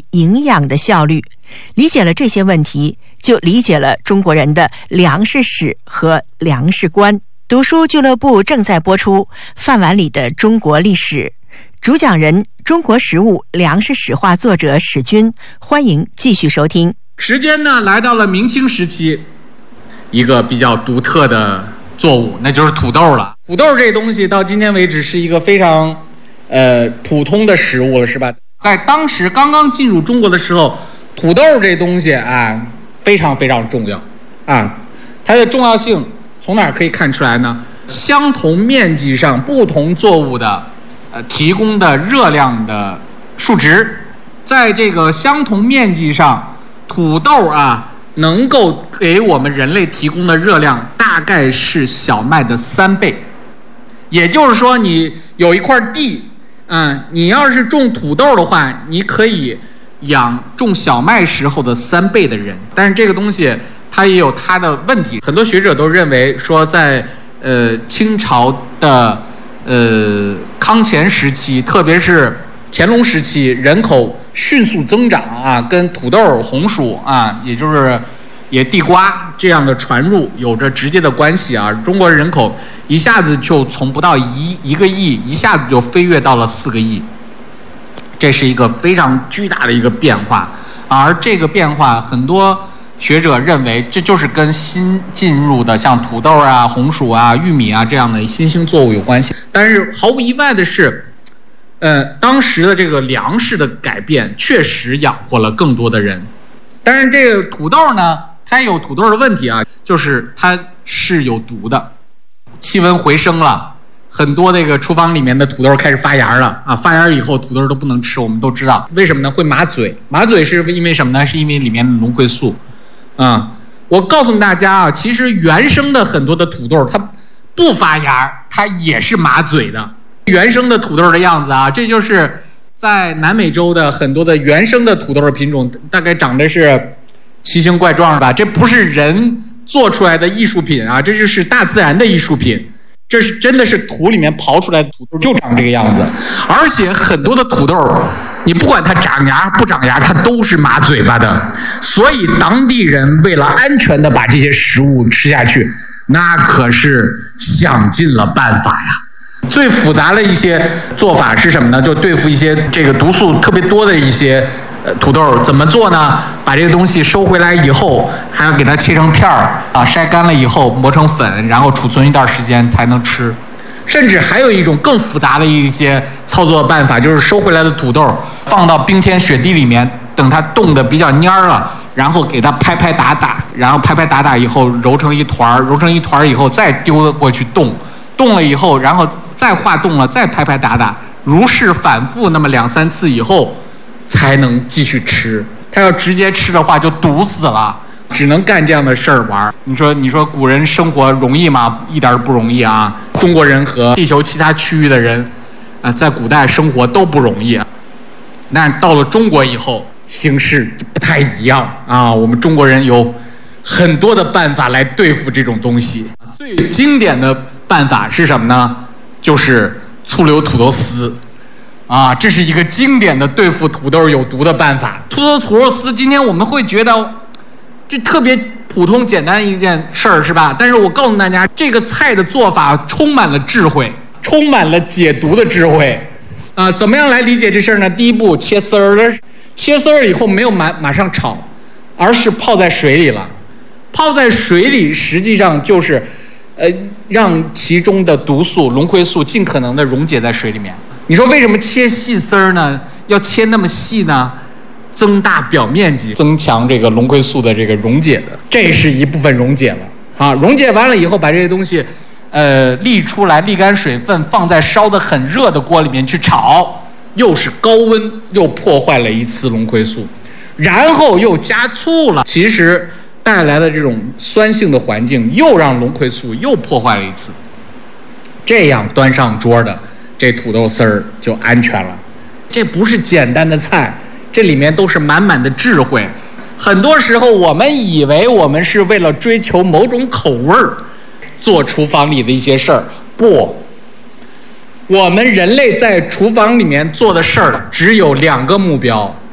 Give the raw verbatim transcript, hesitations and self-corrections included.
营养的效率。理解了这些问题，就理解了中国人的粮食史和粮食观。读书俱乐部正在播出《饭碗里的中国历史》，主讲人中国食物粮食史话作者史军，欢迎继续收听。 时间呢，来到了明清时期，一个比较独特的作物，那就是土豆了。土豆这东西到今天为止是一个非常呃普通的食物了，是吧？在当时刚刚进入中国的时候，土豆这东西啊非常非常重要啊。它的重要性从哪儿可以看出来呢？相同面积上不同作物的呃提供的热量的数值，在这个相同面积上，土豆啊能够给我们人类提供的热量大概是小麦的三倍。也就是说，你有一块地，嗯，你要是种土豆的话，你可以养种小麦时候的三倍的人。但是这个东西它也有它的问题，很多学者都认为说在，呃清朝的呃康乾时期，特别是乾隆时期，人口迅速增长啊，跟土豆、红薯啊，也就是也地瓜这样的传入有着直接的关系啊。中国人口一下子就从不到一一个亿，一下子就飞跃到了四个亿，这是一个非常巨大的一个变化。而这个变化，很多学者认为这就是跟新进入的像土豆啊、红薯啊、玉米啊这样的新兴作物有关系。但是毫无意外的是，呃，当时的这个粮食的改变确实养活了更多的人。但是这个土豆呢，它有土豆的问题啊，就是它是有毒的。气温回升了，很多这个厨房里面的土豆开始发芽了啊！发芽以后，土豆都不能吃，我们都知道为什么呢？会麻嘴。麻嘴是因为什么呢？是因为里面的龙葵素。啊，我告诉大家啊，其实原生的很多的土豆它不发芽，它也是麻嘴的。原生的土豆的样子啊，这就是在南美洲的很多的原生的土豆的品种，大概长得是奇形怪状吧。这不是人做出来的艺术品啊，这就是大自然的艺术品。这是真的是土里面刨出来的土豆就长这个样子，而且很多的土豆，你不管它长芽不长芽，它都是麻嘴巴的。所以当地人为了安全的把这些食物吃下去，那可是想尽了办法呀。最复杂的一些做法是什么呢？就对付一些这个毒素特别多的一些呃土豆，怎么做呢？把这个东西收回来以后，还要给它切成片儿啊，晒干了以后磨成粉，然后储存一段时间才能吃。甚至还有一种更复杂的一些操作办法，就是收回来的土豆放到冰天雪地里面，等它冻得比较蔫了，然后给它拍拍打打，然后拍拍打打以后揉成一团，揉成一团以后再丢过去冻，冻了以后，然后再化冻了，再拍拍打打，如是反复那么两三次以后，才能继续吃。他要直接吃的话就毒死了，只能干这样的事儿玩。你说你说古人生活容易吗？一点都不容易啊！中国人和地球其他区域的人，啊、呃，在古代生活都不容易。但到了中国以后，形势不太一样啊！我们中国人有很多的办法来对付这种东西。最经典的办法是什么呢？就是醋溜土豆丝。啊，这是一个经典的对付土豆有毒的办法。土豆土豆丝，今天我们会觉得这特别普通简单的一件事儿，是吧？但是我告诉大家，这个菜的做法充满了智慧，充满了解毒的智慧。啊，怎么样来理解这事儿呢？第一步，切丝儿了，切丝儿以后没有马马上炒，而是泡在水里了。泡在水里实际上就是，呃，让其中的毒素龙葵素尽可能的溶解在水里面。你说为什么切细丝儿呢？要切那么细呢？增大表面积，增强这个龙葵素的这个溶解的，这是一部分溶解了啊。溶解完了以后，把这些东西，呃，沥出来，沥干水分，放在烧得很热的锅里面去炒，又是高温，又破坏了一次龙葵素，然后又加醋了，其实带来的这种酸性的环境，又让龙葵素又破坏了一次。这样端上桌的这土豆丝儿就安全了。这不是简单的菜，这里面都是满满的智慧。很多时候我们以为我们是为了追求某种口味儿做厨房里的一些事儿，不，我们人类在厨房里面做的事儿只有两个目标。